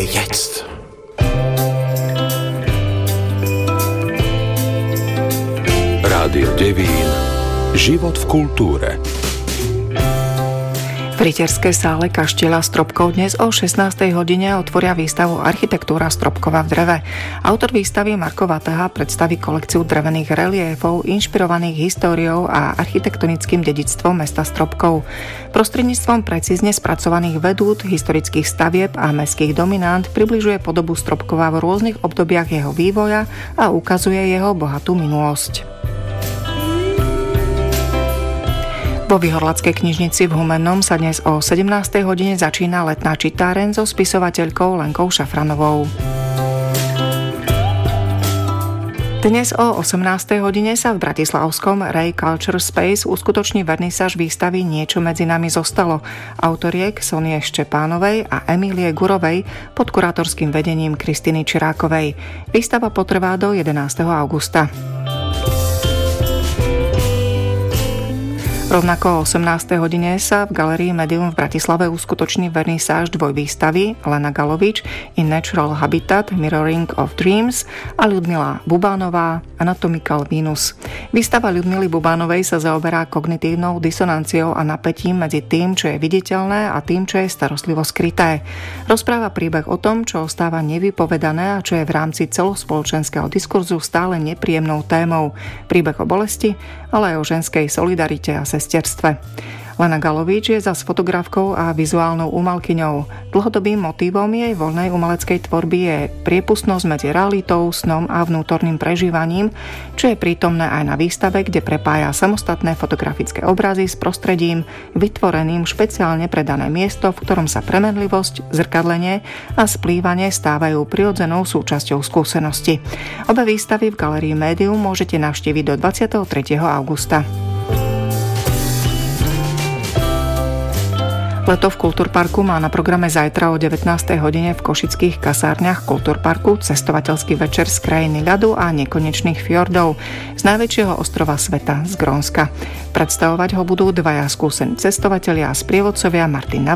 jetzt. Rádio Devín. Život v kultúre. V rytierskej sále kaštieľa Stropkov dnes o 16. hodine otvoria výstavu Architektúra Stropkova v dreve. Autor výstavy Marko Vateha predstaví kolekciu drevených reliéfov inšpirovaných históriou a architektonickým dedičstvom mesta Stropkov. Prostredníctvom precízne spracovaných vedút, historických stavieb a mestských dominant približuje podobu Stropkova v rôznych obdobiach jeho vývoja a ukazuje jeho bohatú minulosť. Vo Vyhorlackej knižnici v Humennom sa dnes o 17. hodine začína letná čitáreň so spisovateľkou Lenkou Šafranovou. Dnes o 18. hodine sa v bratislavskom Ray Culture Space uskutoční vernisáž výstavy Niečo medzi nami zostalo autoriek Sonie Ščepánovej a Emílie Gurovej pod kurátorským vedením Kristiny Čirákovej. Výstava potrvá do 11. augusta. Rovnako o 18. hodine sa v Galérii Medium v Bratislave uskutoční vernisáž dvojvýstavy Lena Galovič in Natural Habitat Mirroring of Dreams a Ľudmila Bubánová Anatomical Venus. Výstava Ľudmily Bubánovej sa zaoberá kognitívnou disonanciou a napätím medzi tým, čo je viditeľné a tým, čo je starostlivo skryté. Rozpráva príbeh o tom, čo ostáva nevypovedané a čo je v rámci celospoločenského diskurzu stále nepríjemnou témou. Príbeh o bolesti, ale aj o ženskej solidarite a sesterstve. Lena Galovič je zas fotografkou a vizuálnou umelkyňou. Dlhodobým motívom jej voľnej umeleckej tvorby je priepustnosť medzi realitou, snom a vnútorným prežívaním, čo je prítomné aj na výstave, kde prepája samostatné fotografické obrazy s prostredím, vytvoreným špeciálne pre dané miesto, v ktorom sa premenlivosť, zrkadlenie a splývanie stávajú prirodzenou súčasťou skúsenosti. Obe výstavy v Galérii Medium môžete navštíviť do 23. augusta. Leto v Kultúrparku má na programe zajtra o 19. hodine v košických kasárniach Kultúrparku cestovateľský večer z krajiny ľadu a nekonečných fjordov z najväčšieho ostrova sveta, z Grónska. Predstavovať ho budú dvaja skúsení cestovatelia a sprievodcovia Martin